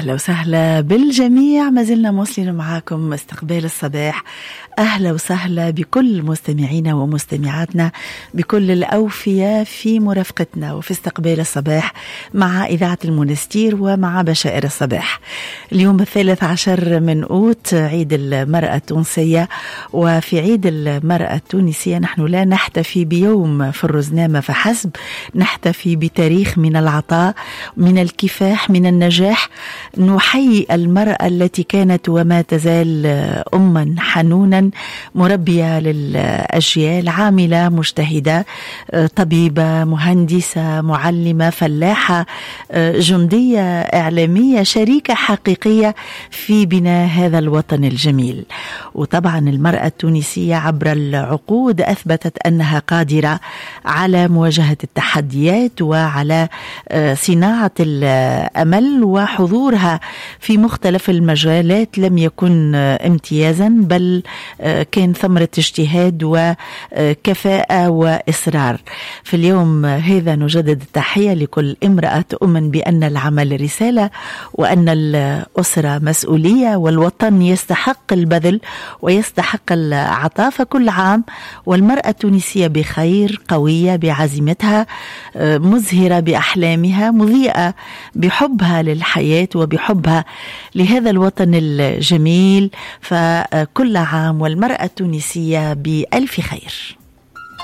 أهلا وسهلا بالجميع، ما زلنا مواصلين معاكم استقبال الصباح. أهلا وسهلا بكل مستمعينا ومستمعاتنا، بكل الأوفياء في مرافقتنا وفي استقبال الصباح مع إذاعة المونستير ومع بشائر الصباح. اليوم 13 من أوت، عيد المرأة التونسية. وفي عيد المرأة التونسية نحن لا نحتفي بيوم في الرزنامة فحسب، نحتفي بتاريخ من العطاء، من الكفاح، من النجاح. نحيي المرأة التي كانت وما تزال أما حنونا، مربية للأجيال، عاملة مجتهدة، طبيبة، مهندسة، معلمة، فلاحة، جندية، إعلامية، شريكة حقيقية في بناء هذا الوطن الجميل. وطبعا المرأة التونسية عبر العقود أثبتت أنها قادرة على مواجهة التحديات وعلى صناعة الأمل، وحضورها في مختلف المجالات لم يكن امتيازا، بل كان ثمرة اجتهاد وكفاءة وإصرار. في اليوم هذا نجدد التحية لكل امرأة تؤمن بأن العمل رسالة، وأن الأسرة مسؤولية، والوطن يستحق البذل ويستحق العطاء. فكل عام والمرأة التونسية بخير، قوية بعزيمتها، مزهرة بأحلامها، مضيئة بحبها للحياة وبحبها لهذا الوطن الجميل. فكل عام والمرأة التونسية بألف خير.